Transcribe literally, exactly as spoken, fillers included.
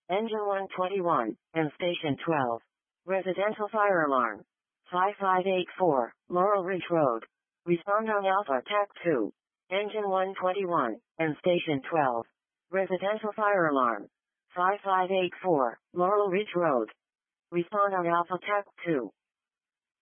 Engine one twenty-one, and Station twelve. Residential fire alarm. five five eight four, Laurel Ridge Road. Respond on Alpha T A C two. Engine one twenty-one, and Station twelve. Residential fire alarm. five five eight four, Laurel Ridge Road. Respond on Alpha T A C two.